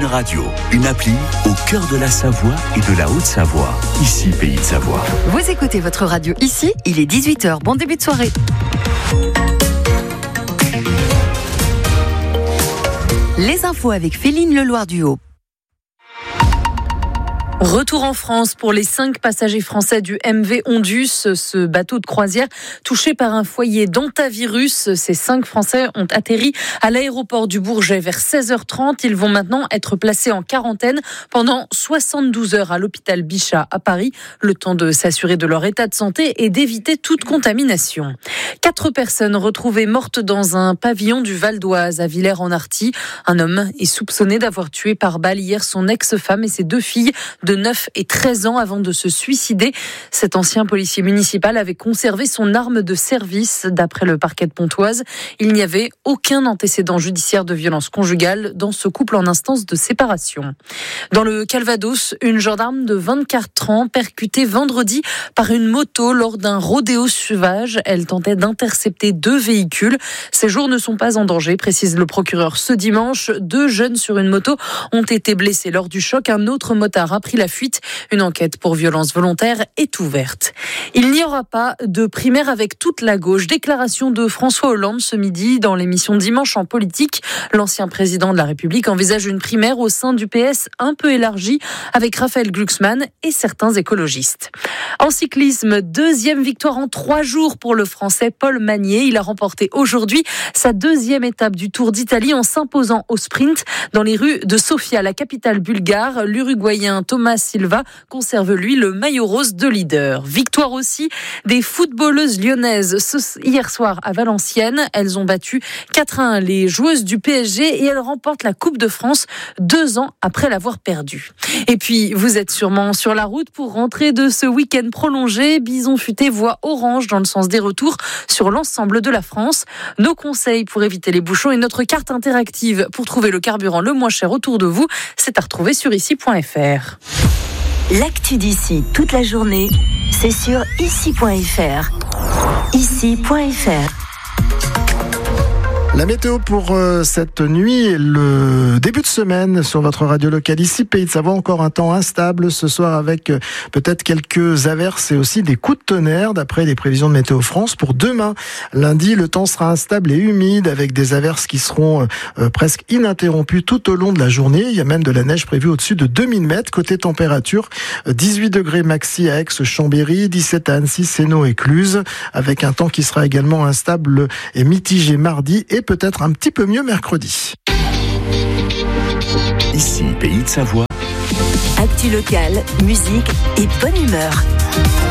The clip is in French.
Une radio, une appli au cœur de la Savoie et de la Haute-Savoie. Ici, Pays de Savoie. Vous écoutez votre radio ici, il est 18h. Bon début de soirée. Les infos avec Féline Leloir-Duhaut. Retour en France pour les 5 passagers français du MV Ondus, ce bateau de croisière touché par un foyer d'hantavirus. Ces 5 Français ont atterri à l'aéroport du Bourget vers 16h30. Ils vont maintenant être placés en quarantaine pendant 72 heures à l'hôpital Bichat à Paris, le temps de s'assurer de leur état de santé et d'éviter toute contamination. 4 personnes retrouvées mortes dans un pavillon du Val d'Oise à Villers-en-Arty. Un homme est soupçonné d'avoir tué par balle hier son ex-femme et ses 2 filles de 9 et 13 ans avant de se suicider. Cet ancien policier municipal avait conservé son arme de service. D'après le parquet de Pontoise, il n'y avait aucun antécédent judiciaire de violence conjugale dans ce couple en instance de séparation. Dans le Calvados, une gendarme de 24 ans percutée vendredi par une moto lors d'un rodéo sauvage. Elle tentait d'intercepter 2 véhicules. Ces jours ne sont pas en danger, précise le procureur. Ce dimanche, 2 jeunes sur une moto ont été blessés lors du choc. Un autre motard a pris la fuite. Une enquête pour violence volontaire est ouverte. Il n'y aura pas de primaire avec toute la gauche. Déclaration de François Hollande ce midi dans l'émission Dimanche en politique. L'ancien président de la République envisage une primaire au sein du PS un peu élargie avec Raphaël Glucksmann et certains écologistes. En cyclisme, 2e victoire en 3 jours pour le Français Paul Magnier. Il a remporté aujourd'hui sa 2e étape du Tour d'Italie en s'imposant au sprint dans les rues de Sofia, la capitale bulgare. L'Uruguayen Thomas Silva conserve lui le maillot rose de leader. Victoire aussi des footballeuses lyonnaises hier soir à Valenciennes. Elles ont battu 4-1 les joueuses du PSG et elles remportent la Coupe de France 2 ans après l'avoir perdue. Et puis vous êtes sûrement sur la route pour rentrer de ce week-end prolongé. Bison Futé voit orange dans le sens des retours sur l'ensemble de la France. Nos conseils pour éviter les bouchons et notre carte interactive pour trouver le carburant le moins cher autour de vous, c'est à retrouver sur ici.fr. L'actu d'ici toute la journée, c'est sur ici.fr. Ici.fr. La météo pour cette nuit et le début de semaine sur votre radio locale ici, Pays de Savoie, encore un temps instable ce soir avec peut-être quelques averses et aussi des coups de tonnerre d'après les prévisions de Météo France. Pour demain, lundi, le temps sera instable et humide avec des averses qui seront presque ininterrompues tout au long de la journée. Il y a même de la neige prévue au-dessus de 2000 mètres. Côté température, 18 degrés maxi à Aix-Chambéry, 17 à Annecy, Sénaux et Cluses, avec un temps qui sera également instable et mitigé mardi et peut-être un petit peu mieux mercredi. Ici, Pays de Savoie. Actu locale, musique et bonne humeur.